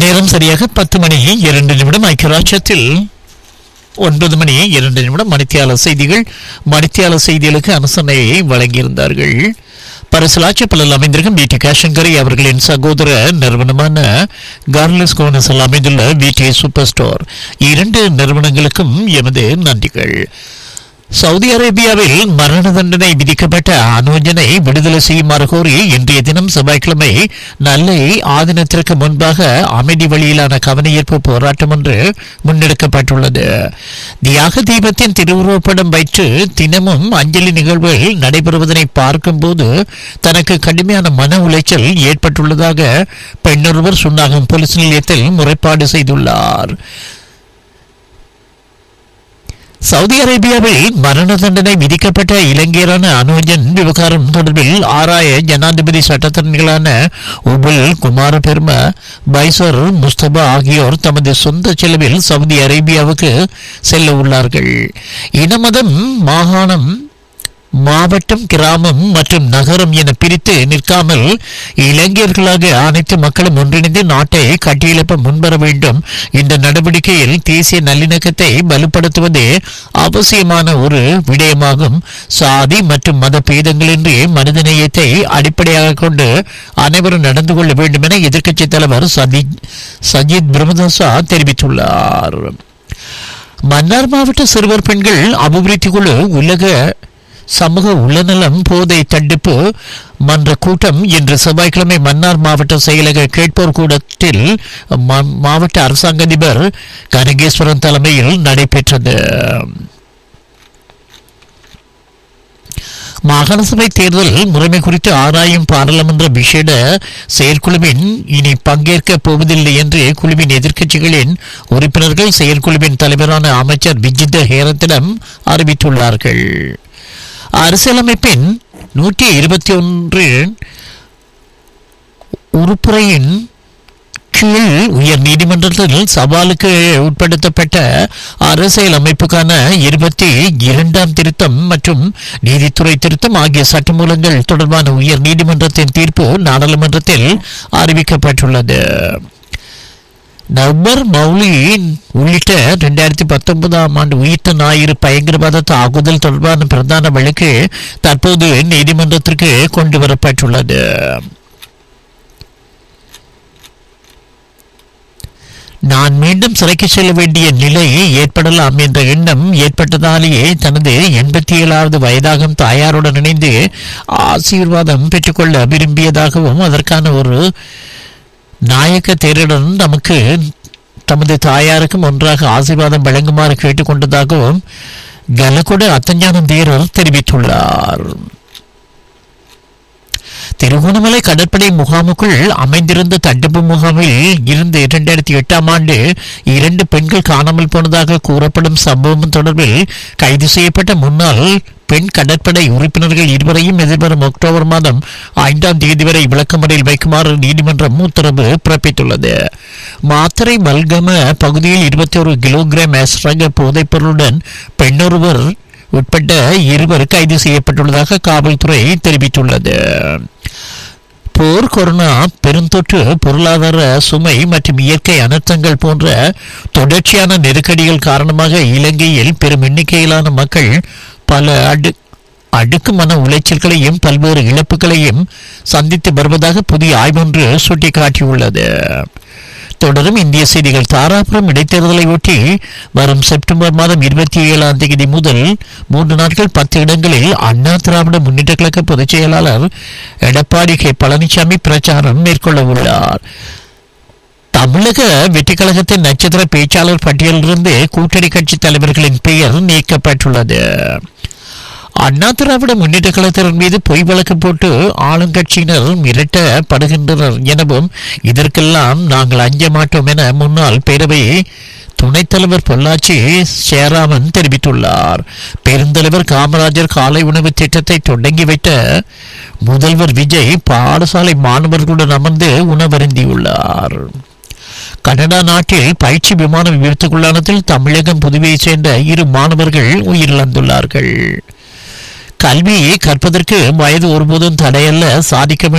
நேரம் சரியாக 10:02 ஐக்கியராட்சத்தில் 9:02 மணித்தியால செய்திகள். மணித்தியால செய்திகளுக்கு அனுசரணையை வழங்கியிருந்தார்கள் பரிசலாட்சி பலல் அமைந்திருக்கும் வீட்டு கேஷங்கரி அவர்களின் சகோதர நிறுவனமான கார்லஸ் கோனஸில் அமைந்துள்ள வீட்டி சூப்பர் ஸ்டோர். இரண்டு நிறுவனங்களுக்கும் எமது நன்றிகள். சவுதி அரேபியாவில் மரண தண்டனை விதிக்கப்பட்ட அனுஜனை விடுதலை செய்யுமாறு கோரி இன்றைய தினம் செவ்வாய்க்கிழமை நல்லை ஆதினத்திற்கு முன்பாக அமைதி வழியிலான கவனஈர்ப்பு போராட்டம் ஒன்று முன்னெடுக்கப்பட்டுள்ளது. தியாக தீபத்தின் திருவுருவப்படம் வைத்து தினமும் அஞ்சலி நிகழ்வுகள் நடைபெறுவதனை பார்க்கும்போது தனக்கு கடுமையான மன உளைச்சல் ஏற்பட்டுள்ளதாக பெண்ணொருவர் சுன்னாகம் போலீஸ் நிலையத்தில் முறைப்பாடு செய்துள்ளார். சவுதி அரேபியாவில் மரண தண்டனை விதிக்கப்பட்ட இலங்கையரான அனுஜன் விவகாரம் தொடர்பில் ஆராய ஜனாதிபதி சட்டத்தரணிகளான உபுல் குமார பெர்ம, பைசர் முஸ்தபா ஆகியோர் தமது சொந்த செலவில் சவுதி அரேபியாவுக்கு செல்ல உள்ளார்கள். இனமதம், மாகாணம், மாவட்டம், கிராமம் மற்றும் நகரம் என பிரித்து நிற்காமல் இளைஞர்களாக அனைத்து மக்களும் ஒன்றிணைந்து நாட்டை கட்டியெழுப்ப முன்வர வேண்டும். இந்த நடவடிக்கையில் தேசிய நல்லிணக்கத்தை வலுப்படுத்துவதே அவசியமான ஒரு விடயமாகும். சாதி மற்றும் மத பேதங்களின்றி மனிதநேயத்தை அடிப்படையாக கொண்டு அனைவரும் நடந்து கொள்ள வேண்டும் என எதிர்க்கட்சித் தலைவர் சஜித் பிரேமதாச தெரிவித்துள்ளார். மன்னார் மாவட்ட சிறுவர் பெண்கள் அபிவிருத்தி குழு உலக சமூக உளநலம் போதை தடுப்பு மன்ற கூட்டம் இன்று செவ்வாய்க்கிழமை மன்னார் மாவட்ட செயலக கேட்போர் கூடத்தில் மாவட்ட அரசாங்க அதிபர் கனகேஸ்வரன் தலைமையில் நடைபெற்றது. மாகாண சபை தேர்தல் முறைமை குறித்து ஆராயும் பாராளுமன்ற விசேட செயற்குழுவின் இனி பங்கேற்க போவதில்லை என்று குழுவின் எதிர்க்கட்சிகளின் உறுப்பினர்கள் செயற்குழுவின் தலைவரான அமைச்சர் விஜித ஹேரத்திடம் அறிவித்துள்ளார்கள். அரசியலமைப்பின் 121 உறுப்புரையின் கீழ் உயர் நீதிமன்றத்தில் சவாலுக்கு உட்படுத்தப்பட்ட அரசியல் அமைப்புக்கான 22ஆம் திருத்தம் மற்றும் நீதித்துறை திருத்தம் ஆகிய சட்டமூலங்கள் தொடர்பான உயர் நீதிமன்றத்தின் தீர்ப்பு நாடாளுமன்றத்தில் அறிவிக்கப்பட்டுள்ளது. நவ்பர் மௌலி உள்ளிட்ட 2019ஆம் ஆண்டு உயிர்த்த ஞாயிறு பயங்கரவாத தாக்குதல் தொடர்பான பிரதான வழக்கு தற்போது நீதிமன்றத்திற்கு கொண்டு வரப்பட்டுள்ளது. நான் மீண்டும் சிறைக்கு செல்ல வேண்டிய நிலை ஏற்படலாம் என்ற எண்ணம் ஏற்பட்டதாலேயே தனது 87வது வயதாகும் தாயாருடன் இணைந்து ஆசீர்வாதம் பெற்றுக்கொள்ள விரும்பியதாகவும் அதற்கான ஒரு நாயக்க தேருடன் நமக்கு தமது தாயாருக்கும் ஒன்றாக ஆசீர்வாதம் வழங்குமாறு கேட்டுக்கொண்டதாகவும் கலகொட அத்தஞானம் தேரர் தெரிவித்துள்ளார். திருகோணமலை கடற்படை முகாமுக்குள் அமைந்திருந்த தடுப்பு முகாமில் இருந்து 2008ஆம் ஆண்டு 2 பெண்கள் காணாமல் போனதாக கூறப்படும் சம்பவம் தொடர்பில் கைது செய்யப்பட்ட முன்னாள் பெண் கடற்படை உறுப்பினர்கள் இருவரையும் எதிர்வரும் அக்டோபர் மாதம் 5ஆம் தேதி வரை விளக்கமறையில் வைக்குமாறு நீதிமன்றம் உத்தரவு பிறப்பித்துள்ளது. மாத்தறை மல்கம பகுதியில் 21 கிலோகிராம் ரக போதைப் பொருளுடன் பெண்ணொருவர் உட்பட்ட 2 கைது செய்யப்பட்டுள்ளதாக காவல்துறை தெரிவித்துள்ளது. போர், கொரோனா பெருந்தொற்று, பொருளாதார சுமை மற்றும் இயற்கை அனர்த்தங்கள் போன்ற தொடர்ச்சியான நெருக்கடிகள் காரணமாக இலங்கையில் பெரும் எண்ணிக்கையிலான மக்கள் பல அடுக்கு மன உளைச்சல்களையும் பல்வேறு இழப்புகளையும் சந்தித்து வருவதாக புதிய ஆய்வொன்று சுட்டிக்காட்டியுள்ளது. தொடரும் இந்திய செய்திகள். தாராபுரம் இடைத்தேர்தலை ஒட்டி வரும் செப்டம்பர் மாதம் 27ஆம் தேதி முதல் 3 நாட்கள் 10 இடங்களில் அண்ணா திராவிட முன்னேற்ற கழக பொதுச் செயலாளர் எடப்பாடி கே பழனிசாமி பிரச்சாரம் மேற்கொள்ள உள்ளார். தமிழக வெற்றி கழகத்தின் நட்சத்திர பேச்சாளர் பட்டியலிலிருந்து கூட்டணி கட்சி தலைவர்களின் பெயர் நீக்கப்பட்டுள்ளது. அண்ணா திராவிட முன்னேற்ற கழகத்தின் மீது பொய் வழக்கு போட்டு ஆளுங்கட்சியினர் மிரட்டப்படுகின்றனர் எனவும் இதற்கெல்லாம் நாங்கள் அஞ்ச மாட்டோம் என முன்னாள் பேரவை துணைத் தலைவர் பொள்ளாச்சி சேராமன் தெரிவித்துள்ளார். பெருந்தலைவர் காமராஜர் காலை உணவு திட்டத்தை தொடங்கி வைத்த முதல்வர் விஜய் பாடசாலை மாணவர்களுடன் அமர்ந்து உணவருந்தியுள்ளார். கனடா நாட்டில் பயிற்சி விமான விபத்துக்குள்ளானதில் தமிழகம், புதுவையை சேர்ந்த 2 மாணவர்கள் உயிரிழந்துள்ளார்கள். கல்வியை கற்பதற்கு வயது ஒருபோதும் தடையல்ல, சாதிக்க